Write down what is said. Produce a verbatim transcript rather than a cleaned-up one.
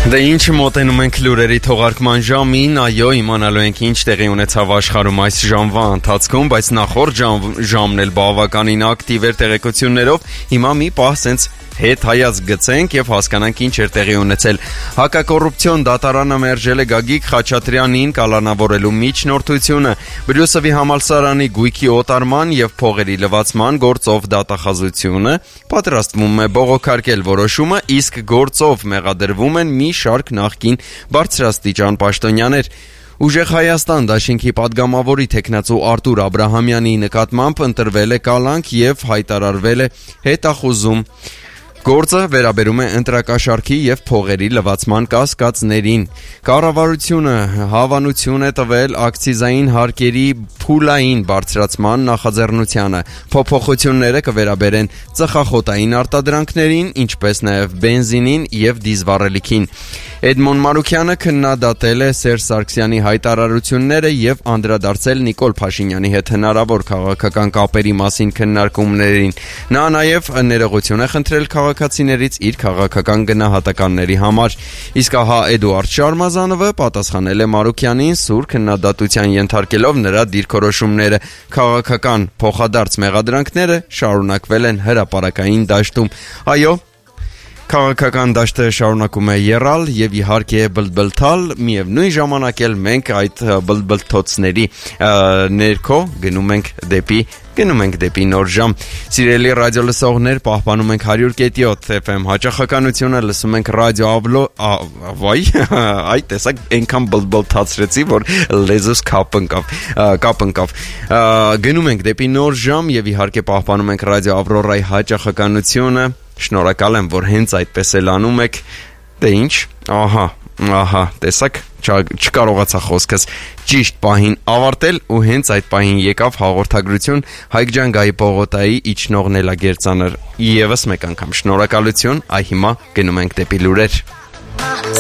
Դե ինչ մոտենում ենք լուրերի թողարկման ժամին, այո, իմանալու ենք ինչ տեղի ունեցավ աշխարհում այս ժամվա ընթացքում, բայց նախորդ ժամ, ժամն էլ բավականին ակտիվ էր տեղեկություններով, հիմա մի պահ սենց հետ հայաց գցենք եւ հասկանանք ինչ էր տեղի ունեցել։ Հակակոռուպցիոն դատարանը մերժել է Գագիկ Խաչատրյանին կալանավորելու միջնորդությունը, Բրյուսովի համալսարանի գույքի օտարման եւ փողերի լվացման գործով դատախազությունը պատրաստվում է բողոքարկել որոշումը, իսկ գործով մեղադրվում են մի շարք նախկին բարձրաստիճան պաշտոնյաներ։ Ուժեղ Հայաստան դաշինքի падգամավորի թեկնածու Արտուր Աբրահամյանի նկատմամբ ընտրվել է կալանք եւ հայտարարվել է հետախուզում։ Գործը վերաբերում է ընտրակաշառքի եւ փողերի լվացման կասկածներին։ Կառավարությունը հավանություն է տվել ակցիզային հարկերի փուլային բարձրացման նախաձեռնությանը։ Փոփոխությունները կվերաբերեն ծխախոտային արտադրանքներին, ինչպես նաեւ բենզինին եւ դիզվառելիքին։ Էդմոն Մանուկյանը քննադատել է Սերժ Սարգսյանի հայտարարությունները եւ անդրադարձել Նիկոլ Փաշինյանի հետ հնարավոր քաղաքական կապերի մասին քննարկումներին։ Նա նաեւ ներողություն է խնդրել քաղաքացիներից իր քաղաքական գնահատականների համար։ Իսկ ահա Էդուարդ Շարմազանովը պատասխանել է Մանուկյանին սուր քննադատության ենթարկելով նրա դիրքորոշումները։ Քաղաքական փոխադարձ մեղադրանքները շարունակվել են հրապարակային դաշտում։ Այո, քաղաքական դաշտը շարունակում է եռալ եւ իհարկե բլբլթալ, միևնույն ժամանակ էլ մենք այդ բլբլթոցների ներքո գնում ենք դեպի գնում ենք դեպի նոր ժամ։ Սիրելի ռադիո լսողներ, պահպանում ենք one hundred point seven F M հաճախականությունը, լսում ենք ռադիո ավլո, վայ, այ տեսակ այնքան բլբլթացրեցի, որ լեզուս կապ ընկավ, կապ ընկավ։ Գնում ենք դեպի նոր ժամ եւ իհարկե պահպանում ենք ռադիո Ավրորայի հաճախականությունը։ Շնորհակալ եմ, որ հենց այդպես էլ անում եք։ Դե ինչ, ահա, ահա, տեսակ, չկարողացա խոսքս ճիշտ պահին ավարտել ու հենց այդ պահին եկավ հաղորդագրություն Հայկ Ջանգայի Պողոտայի իջնող նելագերծանր։ Եվս մեկ անգամ շնորհակալություն, այ հիմա գնում ենք դեպի լուրեր։